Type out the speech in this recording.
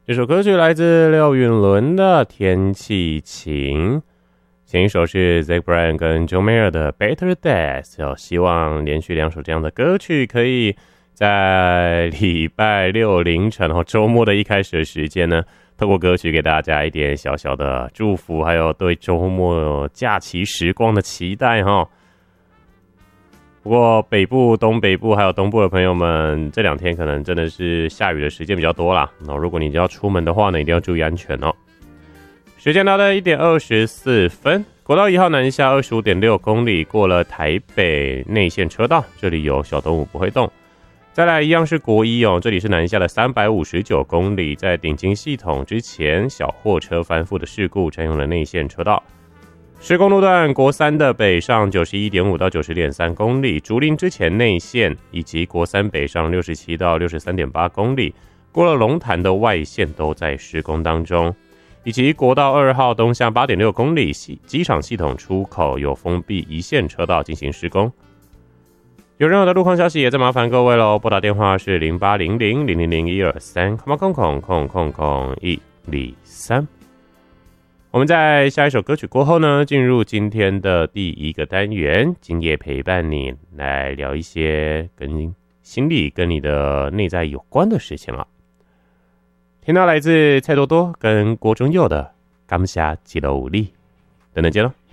这首歌曲来自廖允伦的《天气晴》，前一首是 Zach Bryan 跟 John Mayer 的 Better Days。希望连续2首这样的歌曲可以在礼拜六凌晨周末的一开始的时间呢，透过歌曲给大家一点小小的祝福，还有对周末假期时光的期待哈。不过北部、东北部还有东部的朋友们，这2天可能真的是下雨的时间比较多啦。如果你要出门的话呢，一定要注意安全哦。时间到了1点24分，国道1号南下 25.6 公里，过了台北内线车道，这里有小动物不会动。再来一样是国一哦，这里是南下的359公里，在顶金系统之前，小货车翻覆的事故占用了内线车道。施工路段国三的北上 91.5 到 90.3 公里，竹林之前内线，以及国三北上67到 63.8 公里，过了龙潭的外线都在施工当中，以及国道2号东向 8.6 公里，机场系统出口有封闭一线车道进行施工。有任何的路况消息也再麻烦各位咯，拨打电话是0800000123 123。我们在下一首歌曲过后呢，进入今天的第1个单元，今夜陪伴你来聊一些跟心理跟你的内在有关的事情了。听到来自蔡多多跟郭忠佑的《感谢一路有你》，等等见咯。